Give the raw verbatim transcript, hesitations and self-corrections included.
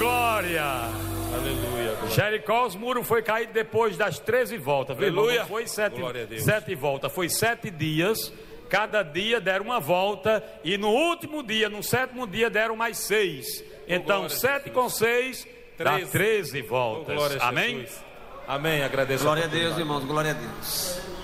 glória. Aleluia. Jericó, os muros foi caído depois das treze voltas. Aleluia. Não foi sete, Glória a Deus. sete voltas, foi sete dias. Cada dia deram uma volta. E no último dia, no sétimo dia, deram mais seis. Então, glória sete com seis, dá Treze. treze voltas. Glória a Amém? Jesus. Amém. Agradeço. Glória a Deus, irmãos, glória a Deus.